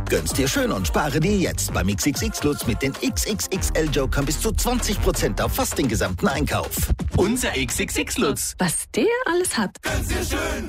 Gönn's dir schön und spare dir jetzt beim XXX Lutz mit den XXXL Jokern bis zu 20% auf fast den gesamten Einkauf. Unser XXX Lutz. Was der alles hat. Gönn's dir schön.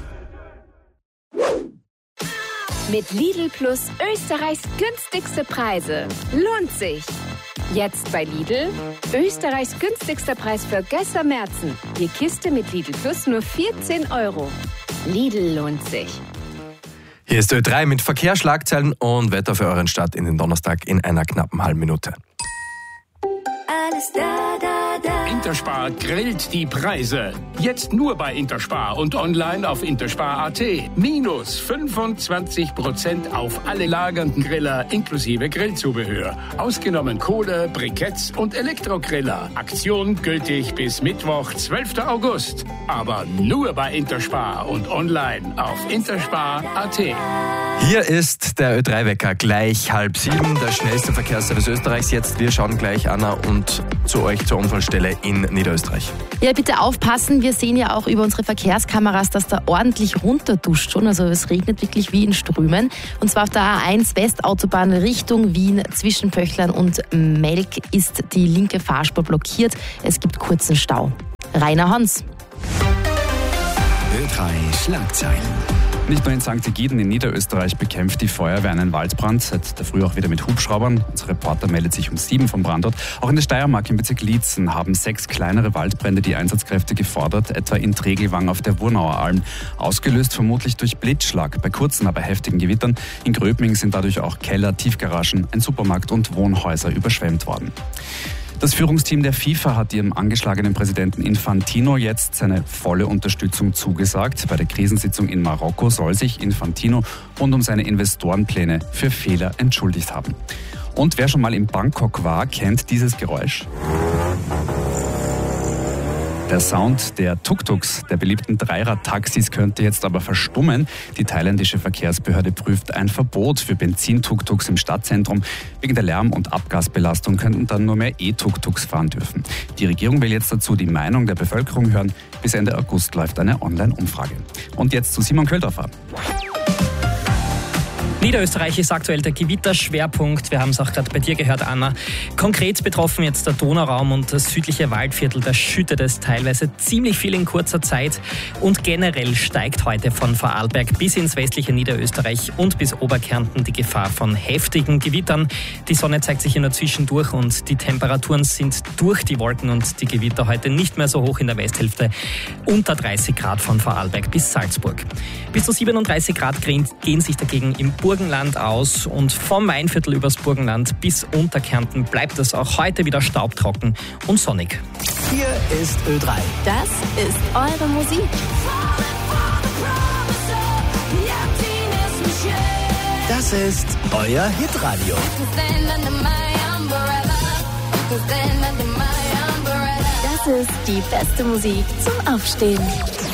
Mit Lidl Plus Österreichs günstigste Preise. Lohnt sich. Jetzt bei Lidl. Österreichs günstigster Preis für Gösser Märzen. Die Kiste mit Lidl Plus nur 14 €. Lidl lohnt sich. Hier ist Ö3 mit Verkehrsschlagzeilen und Wetter für euren Start in den Donnerstag in einer knappen halben Minute. Alles da, da, da. Interspar grillt die Preise. Jetzt nur bei Interspar und online auf interspar.at. Minus 25% auf alle lagernden Griller inklusive Grillzubehör. Ausgenommen Kohle, Briketts und Elektrogriller. Aktion gültig bis Mittwoch, 12. August. Aber nur bei Interspar und online auf interspar.at. Hier ist der Ö3-Wecker gleich 6:30, der schnellste Verkehrsservice Österreichs. Jetzt, wir schauen gleich, Anna, und zu euch zur Unfallstelle in Niederösterreich. Ja, bitte aufpassen. Wir sehen ja auch über unsere Verkehrskameras, dass da ordentlich runterduscht schon. Also es regnet wirklich wie in Strömen. Und zwar auf der A1 Westautobahn Richtung Wien zwischen Pöchlern und Melk ist die linke Fahrspur blockiert. Es gibt kurzen Stau. Rainer Hans. Ö3 Schlagzeilen. Nicht nur in St. Egiden in Niederösterreich bekämpft die Feuerwehr einen Waldbrand, seit der Früh auch wieder mit Hubschraubern. Unser Reporter meldet sich um 7 vom Brandort. Auch in der Steiermark im Bezirk Liezen haben 6 kleinere Waldbrände die Einsatzkräfte gefordert, etwa in Tregelwang auf der Wurnauer Alm. Ausgelöst vermutlich durch Blitzschlag, bei kurzen, aber heftigen Gewittern. In Gröbming sind dadurch auch Keller, Tiefgaragen, ein Supermarkt und Wohnhäuser überschwemmt worden. Das Führungsteam der FIFA hat ihrem angeschlagenen Präsidenten Infantino jetzt seine volle Unterstützung zugesagt. Bei der Krisensitzung in Marokko soll sich Infantino rund um seine Investorenpläne für Fehler entschuldigt haben. Und wer schon mal in Bangkok war, kennt dieses Geräusch. Der Sound der Tuk-Tuks, der beliebten Dreirad-Taxis, könnte jetzt aber verstummen. Die thailändische Verkehrsbehörde prüft ein Verbot für Benzin-Tuk-Tuks im Stadtzentrum. Wegen der Lärm- und Abgasbelastung könnten dann nur mehr E-Tuk-Tuks fahren dürfen. Die Regierung will jetzt dazu die Meinung der Bevölkerung hören. Bis Ende August läuft eine Online-Umfrage. Und jetzt zu Simon Köldorfer. Niederösterreich ist aktuell der Gewitterschwerpunkt. Wir haben es auch gerade bei dir gehört, Anna. Konkret betroffen jetzt der Donauraum und das südliche Waldviertel. Da schüttet es teilweise ziemlich viel in kurzer Zeit. Und generell steigt heute von Vorarlberg bis ins westliche Niederösterreich und bis Oberkärnten die Gefahr von heftigen Gewittern. Die Sonne zeigt sich nur zwischendurch und die Temperaturen sind durch die Wolken und die Gewitter heute nicht mehr so hoch in der Westhälfte. Unter 30 Grad von Vorarlberg bis Salzburg. Bis zu 37 Grad gehen sich dagegen im Burgenland aus und vom Weinviertel übers Burgenland bis Unterkärnten bleibt es auch heute wieder staubtrocken und sonnig. Hier ist Ö3. Das ist eure Musik. Das ist euer Hitradio. Das ist die beste Musik zum Aufstehen.